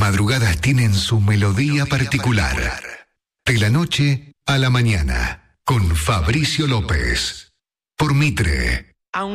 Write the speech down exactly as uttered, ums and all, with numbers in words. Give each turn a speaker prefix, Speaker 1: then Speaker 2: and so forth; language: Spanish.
Speaker 1: madrugadas tienen su melodía particular. De la noche a la mañana, con Fabricio López. Por Mitre,